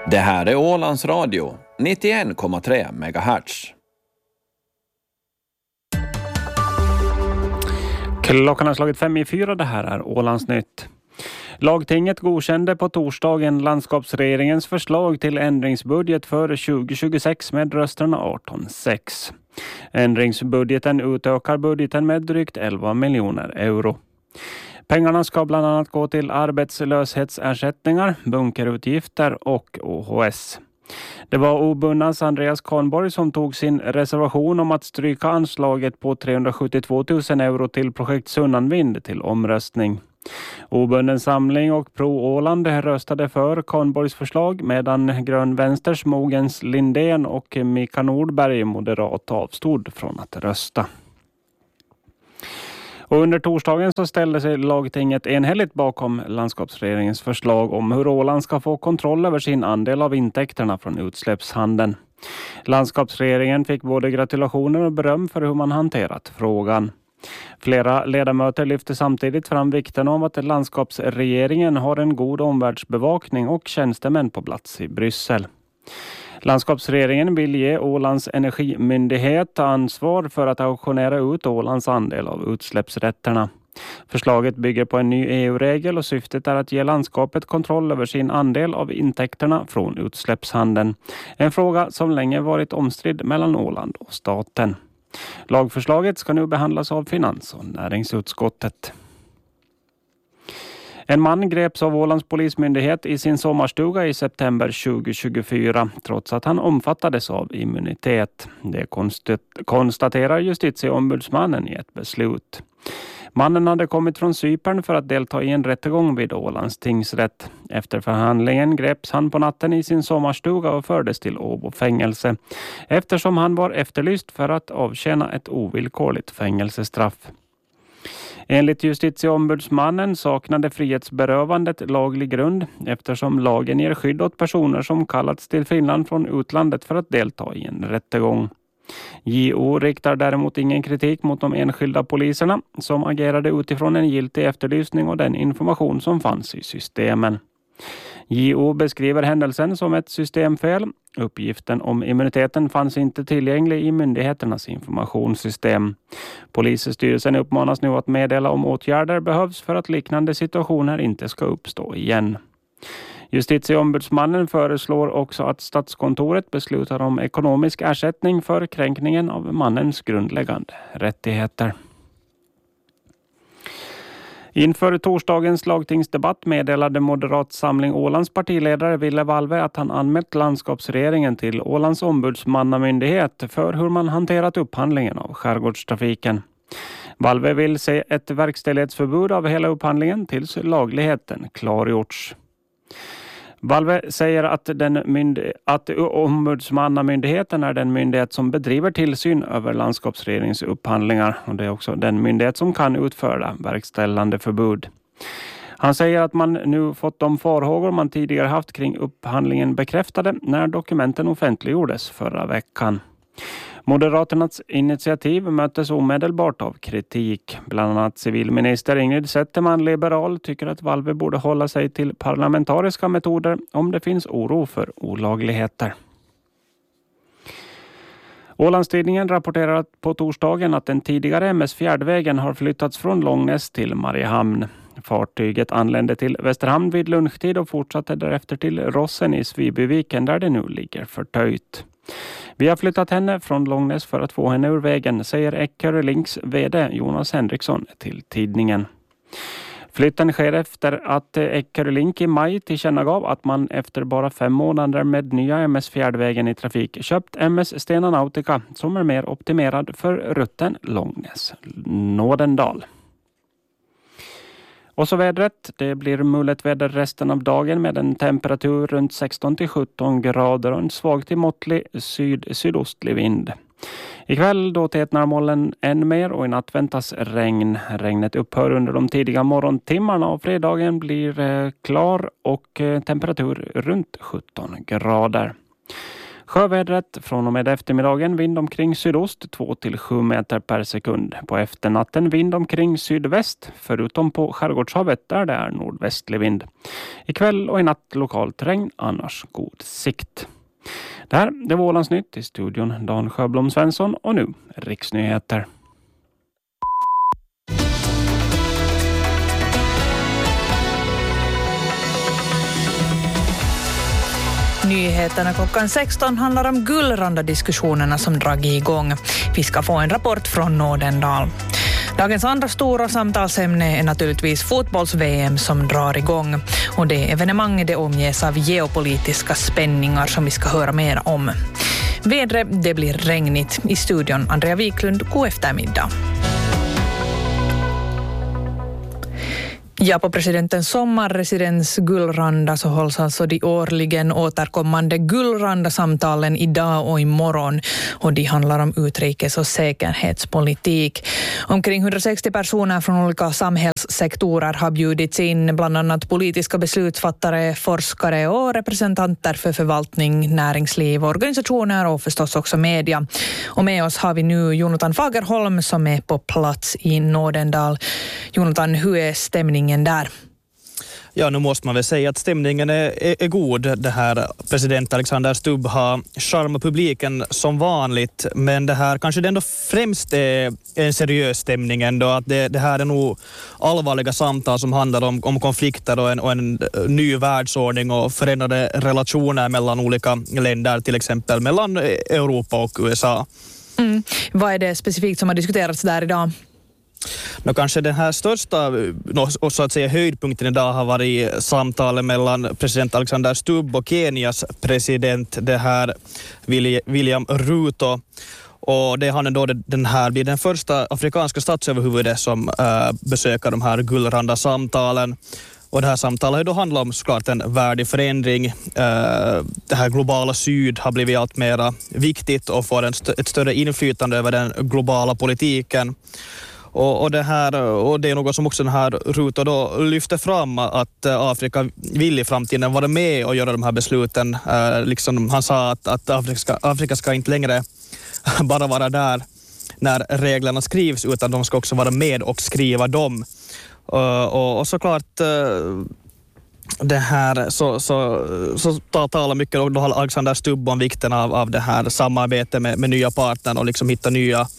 Det här är Ålands Radio, 91,3 MHz. Klockan har slagit 5:04, det här är Ålands nytt. Lagtinget godkände på torsdagen landskapsregeringens förslag till ändringsbudget för 2026 med rösterna 18-6. Ändringsbudgeten utökar budgeten med drygt 11 miljoner euro. Pengarna ska bland annat gå till arbetslöshetsersättningar, bunkerutgifter och OHS. Det var obunnas Andreas Kahnborg som tog sin reservation om att stryka anslaget på 372 000 euro till projekt Sunnanvind till omröstning. Obunden samling och Pro-Åland röstade för Kahnborgs förslag medan Grön Vänsters Mogens Lindén och Mika Nordberg moderat avstod från att rösta. Och under torsdagen så ställde sig lagtinget enhälligt bakom landskapsregeringens förslag om hur Åland ska få kontroll över sin andel av intäkterna från utsläppshandeln. Landskapsregeringen fick både gratulationer och beröm för hur man hanterat frågan. Flera ledamöter lyfte samtidigt fram vikten av att landskapsregeringen har en god omvärldsbevakning och tjänstemän på plats i Bryssel. Landskapsregeringen vill ge Ålands energimyndighet ansvar för att auktionera ut Ålands andel av utsläppsrätterna. Förslaget bygger på en ny EU-regel och syftet är att ge landskapet kontroll över sin andel av intäkterna från utsläppshandeln. En fråga som länge varit omstridd mellan Åland och staten. Lagförslaget ska nu behandlas av finans- och näringsutskottet. En man greps av Ålands polismyndighet i sin sommarstuga i september 2024 trots att han omfattades av immunitet. Det konstaterar justitieombudsmannen i ett beslut. Mannen hade kommit från Cypern för att delta i en rättegång vid Ålands tingsrätt. Efter förhandlingen greps han på natten i sin sommarstuga och fördes till Åbo fängelse eftersom han var efterlyst för att avtjäna ett ovillkorligt fängelsestraff. Enligt justitieombudsmannen saknade frihetsberövandet laglig grund eftersom lagen ger skydd åt personer som kallats till Finland från utlandet för att delta i en rättegång. JO riktar däremot ingen kritik mot de enskilda poliserna som agerade utifrån en giltig efterlysning och den information som fanns i systemen. JO beskriver händelsen som ett systemfel. Uppgiften om immuniteten fanns inte tillgänglig i myndigheternas informationssystem. Polisstyrelsen uppmanas nu att meddela om åtgärder behövs för att liknande situationer inte ska uppstå igen. Justitieombudsmannen föreslår också att Statskontoret beslutar om ekonomisk ersättning för kränkningen av mannens grundläggande rättigheter. Inför torsdagens lagtingsdebatt meddelade Moderat Samling Ålands partiledare Ville Valve att han anmält landskapsregeringen till Ålands ombudsmannamyndighet för hur man hanterat upphandlingen av skärgårdstrafiken. Valve vill se ett verkställighetsförbud av hela upphandlingen tills lagligheten klargjorts. Valve säger att ombudsmannamyndigheten är den myndighet som bedriver tillsyn över landskapsregeringens upphandlingar och det är också den myndighet som kan utföra verkställande förbud. Han säger att man nu fått de farhågor man tidigare haft kring upphandlingen bekräftade när dokumenten offentliggjordes förra veckan. Moderaternas initiativ möttes omedelbart av kritik. Bland annat civilminister Ingrid Zetterman, liberal, tycker att Valve borde hålla sig till parlamentariska metoder om det finns oro för olagligheter. Ålandstidningen rapporterar på torsdagen att den tidigare MS Fjärdvägen har flyttats från Långnäs till Mariehamn. Fartyget anlände till Västerhamn vid lunchtid och fortsatte därefter till Rossen i Svibyviken där det nu ligger förtöjt. Vi har flyttat henne från Långnäs för att få henne ur vägen, säger Eckerölinks vd Jonas Henriksson till tidningen. Flytten sker efter att Eckerölink i maj tillkännagav att man efter bara 5 månader med nya MS Fjärdvägen i trafik köpt MS Stena Nautica som är mer optimerad för rutten Långnäs-Nådendal. Och så vädret, det blir mulet väder resten av dagen med en temperatur runt 16-17 grader och en svag till måttlig sydostlig vind. Ikväll då tätnar molnen än mer och i natt väntas regn. Regnet upphör under de tidiga morgontimmarna och fredagen blir klar och temperatur runt 17 grader. Sjövädret från och med eftermiddagen vind omkring sydost 2-7 meter per sekund. På efternatten vind omkring sydväst, förutom på Skärgårdshavet där det är nordvästlig vind. Ikväll och i natt lokalt regn, annars god sikt. Det var Ålandsnytt, i studion Dan Sjöblom Svensson och nu riksnyheter. Nyheterna klockan 16 handlar om Gullranda-diskussionerna som dragit igång. Vi ska få en rapport från Nordendal. Dagens andra stora samtalsämne är naturligtvis fotbolls-VM som drar igång. Och det evenemanget det omges av geopolitiska spänningar som vi ska höra mer om. Vädret det blir regnigt. I studion Andrea Wiklund, god eftermiddag. Ja, på presidentens sommarresidens Gullranda så hålls alltså de årligen återkommande Gullranda-samtalen idag och imorgon. Och de handlar om utrikes- och säkerhetspolitik. Omkring 160 personer från olika samhällssektorer har bjudits in, bland annat politiska beslutsfattare, forskare och representanter för förvaltning, näringsliv, organisationer och förstås också media. Och med oss har vi nu Jonathan Fagerholm som är på plats i Nordendal. Jonathan, hur är stämningen där? Ja, nu måste man väl säga att stämningen är god. Det här president Alexander Stubb har charmat publiken som vanligt, men det här kanske det ändå främst är en seriös stämning ändå. Att det här är nog allvarliga samtal som handlar om konflikter och en ny världsordning och förändrade relationer mellan olika länder, till exempel mellan Europa och USA. Vad är det specifikt som har diskuterats där idag? Kanske den här största och så att säga höjdpunkten idag har varit samtalet mellan president Alexander Stubb och Kenias president William Ruto. Och det han då blir den första afrikanska statsöverhuvudet som besöker de här Gullranda-samtalen. Och det här samtalet då handlar om såklart en värdig förändring. Det här globala syd har blivit allt mer viktigt och får ett större inflytande över den globala politiken. Och det är något som också den här Ruto då lyfter fram, att Afrika vill i framtiden vara med och göra de här besluten. Liksom han sa att Afrika ska inte längre bara vara där när reglerna skrivs, utan de ska också vara med och skriva dem. Och såklart det här så talar mycket då Alexander Stubb om vikten av det här samarbetet med nya partner och liksom hitta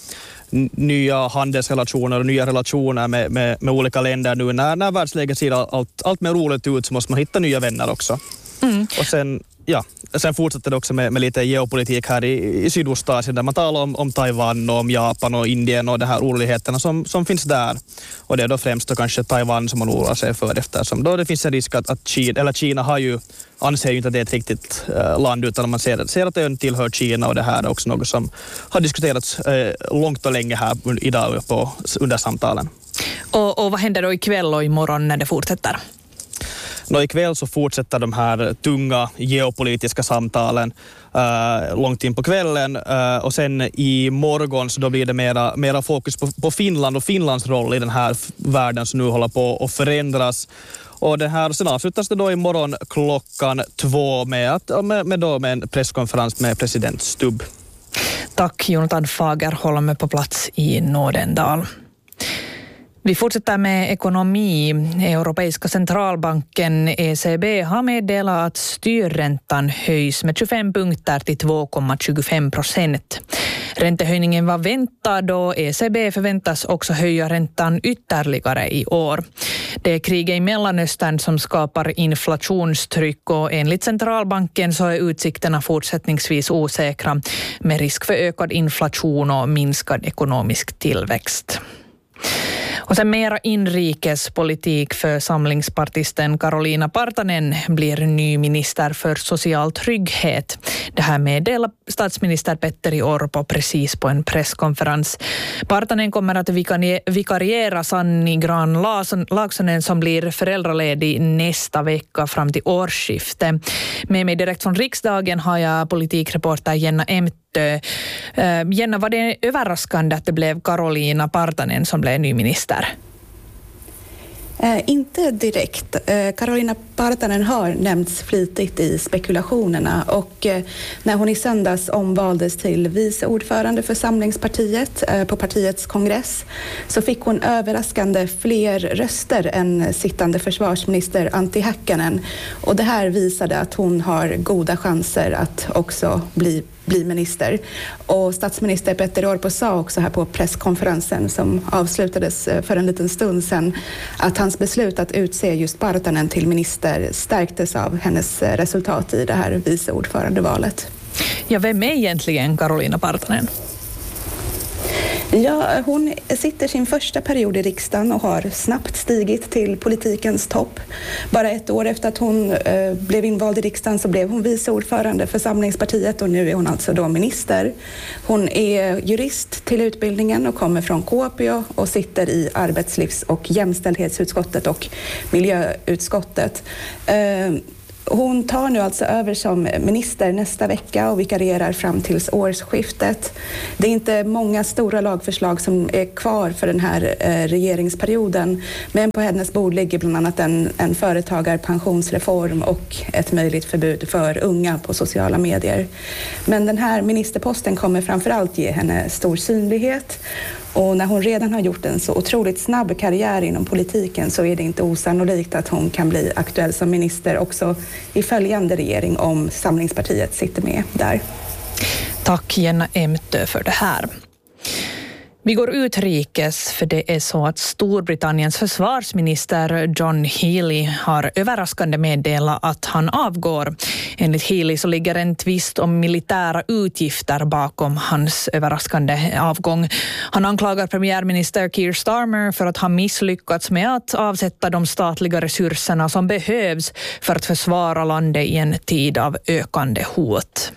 nya handelsrelationer och nya relationer med olika länder nu. När världsläget ser allt mer roligt ut så måste man hitta nya vänner också. Och sen fortsätter det också med lite geopolitik här i Sydostasien, där man talar om Taiwan och om Japan och Indien och de här oroligheterna som finns där. Och det är då främst då kanske Taiwan som man oroar sig för, eftersom då det finns en risk att Kina anser ju inte att det är ett riktigt land, utan man ser att det tillhör Kina, och det här är också något som har diskuterats långt och länge här idag under samtalen. Och vad händer då ikväll och imorgon när det fortsätter? Ikväll så fortsätter de här tunga geopolitiska samtalen långt in på kvällen, och sen i morgon så då blir det mera fokus på Finland och Finlands roll i den här världen som nu håller på att förändras. Och det här, sen avslutas det då imorgon klockan 2 med en presskonferens med president Stubb. Tack Jonathan Fagerholm på plats i Nordendal. Vi fortsätter med ekonomi. Europeiska centralbanken ECB har meddelat att styrräntan höjs med 25 punkter till 2,25%. Räntehöjningen var väntad och ECB förväntas också höja räntan ytterligare i år. Det är kriget i Mellanöstern som skapar inflationstryck, och enligt centralbanken så är utsikterna fortsättningsvis osäkra med risk för ökad inflation och minskad ekonomisk tillväxt. Och sen mera inrikespolitik, för samlingspartisten Karoliina Partanen blir ny minister för social trygghet. Det här meddelar statsminister Petteri Orpo precis på en presskonferens. Partanen kommer att vikariera Sanni Grahn-Laaksonen som blir föräldraledig nästa vecka fram till årsskiftet. Med mig direkt från riksdagen har jag politikreporter Jenna Emtö. Jenna, var det överraskande att det blev Karoliina Partanen som blev ny minister? Inte direkt. Karolina Partanen har nämnts flitigt i spekulationerna och när hon i söndags omvaldes till vice ordförande för Samlingspartiet på partiets kongress så fick hon överraskande fler röster än sittande försvarsminister Antti Häkkänen, och det här visade att hon har goda chanser att också bli minister. Och statsminister Petter Orpo sa också här på presskonferensen som avslutades för en liten stund sedan att hans beslut att utse just Partanen till minister stärktes av hennes resultat i det här viceordförandevalet. Ja, vem är egentligen Karolina Partanen? Ja, hon sitter sin första period i riksdagen och har snabbt stigit till politikens topp. Bara ett år efter att hon blev invald i riksdagen så blev hon vice ordförande för Samlingspartiet och nu är hon alltså då minister. Hon är jurist till utbildningen och kommer från Kuopio och sitter i arbetslivs- och jämställdhetsutskottet och miljöutskottet. Hon tar nu alltså över som minister nästa vecka och vikarierar fram tills årsskiftet. Det är inte många stora lagförslag som är kvar för den här regeringsperioden, men på hennes bord ligger bland annat en företagarpensionsreform och ett möjligt förbud för unga på sociala medier. Men den här ministerposten kommer framförallt ge henne stor synlighet. Och när hon redan har gjort en så otroligt snabb karriär inom politiken så är det inte osannolikt att hon kan bli aktuell som minister också i följande regering om Samlingspartiet sitter med där. Tack Jenna Emtö för det här. Vi går utrikes för det är så att Storbritanniens försvarsminister John Healey har överraskande meddelat att han avgår. Enligt Healey så ligger en tvist om militära utgifter bakom hans överraskande avgång. Han anklagar premiärminister Keir Starmer för att ha misslyckats med att avsätta de statliga resurserna som behövs för att försvara landet i en tid av ökande hot.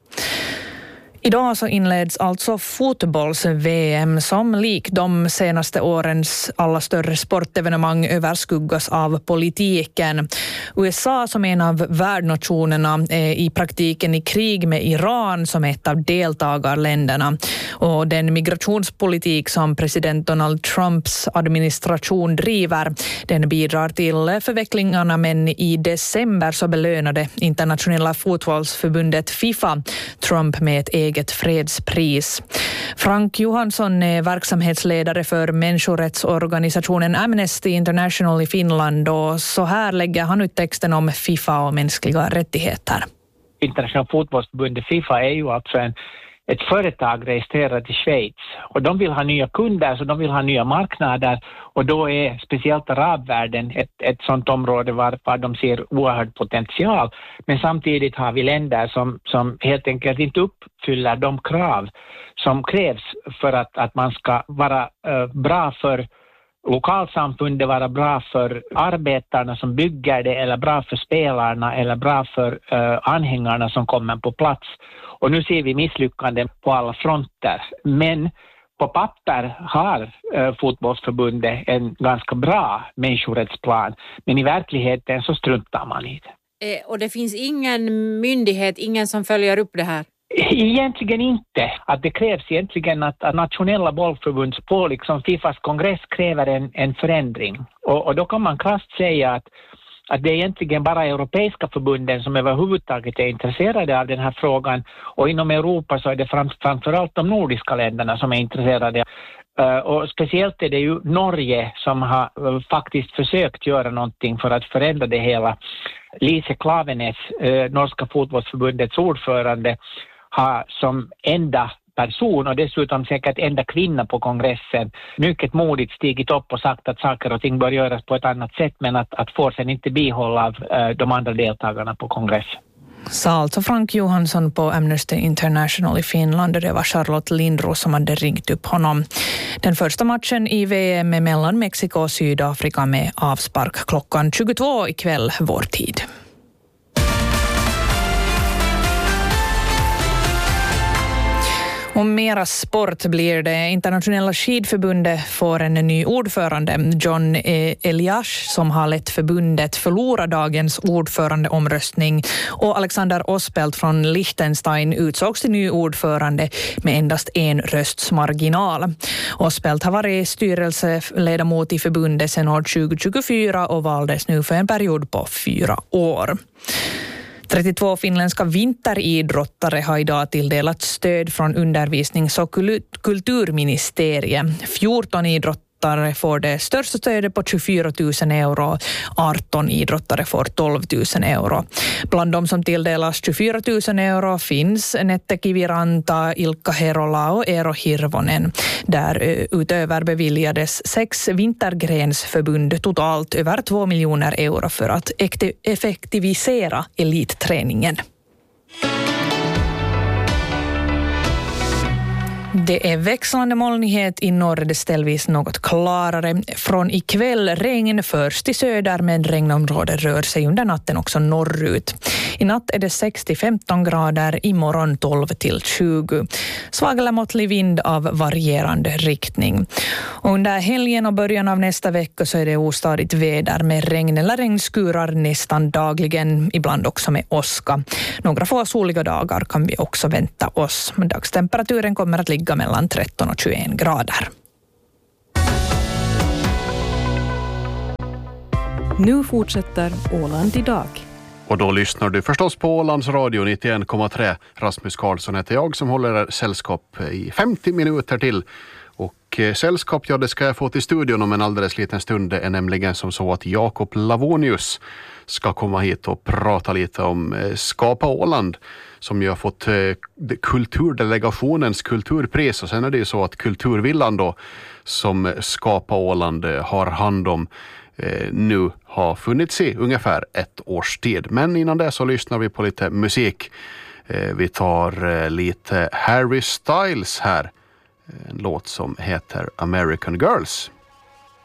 Idag så inleds alltså fotbolls-VM som lik de senaste årens alla större sportevenemang överskuggas av politiken. USA som en av värdnationerna är i praktiken i krig med Iran som ett av deltagarländerna. Och den migrationspolitik som president Donald Trumps administration driver, den bidrar till förvecklingarna, men i december så belönade internationella fotbollsförbundet FIFA Trump med ett eget fredspris. Frank Johansson är verksamhetsledare för människorättsorganisationen Amnesty International i Finland och så här lägger han ut texten om FIFA och mänskliga rättigheter. Internationella fotbollsförbundet FIFA är ju alltså ett företag registrerat i Schweiz och de vill ha nya kunder, så de vill ha nya marknader, och då är speciellt arabvärlden ett sådant område var de ser oerhörd potential. Men samtidigt har vi länder som helt enkelt inte uppfyller de krav som krävs för att man ska vara bra för lokalsamfundet, vara bra för arbetarna som bygger det, eller bra för spelarna, eller bra för anhängarna som kommer på plats. Och nu ser vi misslyckanden på alla fronter. Men på papper har fotbollsförbundet en ganska bra människorättsplan. Men i verkligheten så struntar man i det. Och det finns ingen myndighet, ingen som följer upp det här? Egentligen inte. Att det krävs egentligen att nationella bollförbund på liksom FIFAs kongress kräver en förändring. Och då kan man krasst säga att det är egentligen bara europeiska förbunden som överhuvudtaget är intresserade av den här frågan. Och inom Europa så är det framförallt de nordiska länderna som är intresserade. Och speciellt är det ju Norge som har faktiskt försökt göra någonting för att förändra det hela. Lise Klaveness, norska fotbollsförbundets ordförande, har som enda person och dessutom säkert enda kvinna på kongressen mycket modigt stigit upp och sagt att saker och ting bör göras på ett annat sätt, men att få sen inte bihålla av de andra deltagarna på kongressen. Sa alltså Frank Johansson på Amnesty International i Finland, och det var Charlotte Lindros som hade ringt upp honom. Den första matchen i VM är mellan Mexiko och Sydafrika med avspark klockan 22 ikväll vår tid. Och mera sport blir det. Internationella skidförbundet får en ny ordförande. John Eliash, som har lett förbundet, förlorar dagens ordförandeomröstning och Alexander Ospelt från Liechtenstein utsågs till ny ordförande med endast en rösts marginal. Ospelt har varit styrelseledamot i förbundet sedan år 2024 och valdes nu för en period på 4 år. 32 finländska vinteridrottare har idag tilldelat stöd från undervisnings- och kulturministeriet. 14 idrottare får det största stödet på 24 000 euro. 18 idrottare får 12 000 euro. Bland de som tilldelas 24 000 euro finns Nette Kiviranta, Ilkka Herola och Eero Hirvonen. Där utöver beviljades 6 vintergrensförbund totalt över 2 miljoner euro för att effektivisera elitträningen. Det är växlande molnighet i norr, det ställvis något klarare. Från ikväll regn först i söder, men regnområdet rör sig under natten också norrut. I natt är det 6-15 grader, imorgon 12-20. Svag eller måttlig vind av varierande riktning. Och under helgen och början av nästa vecka så är det ostadigt väder med regn eller regnskurar nästan dagligen, ibland också med åska. Några få soliga dagar kan vi också vänta oss. Dagstemperaturen kommer att ligga mellan 13 och 21 grader. Nu fortsätter Åland idag. Och då lyssnar du förstås på Ålands radio 91,3. Rasmus Karlsson heter jag som håller sällskap i 50 minuter till. Och sällskap, ja, det ska jag få till studion om en alldeles liten stund. Det är nämligen som så att Jakob Lavonius ska komma hit och prata lite om Skapa Åland, som ju har fått kulturdelegationens kulturpris. Och sen är det ju så att Kulturvillan då, som Skapa Åland har hand om, nu har funnits i ungefär 1 års tid. Men innan det så lyssnar vi på lite musik. Vi tar lite Harry Styles här. En låt som heter American Girls.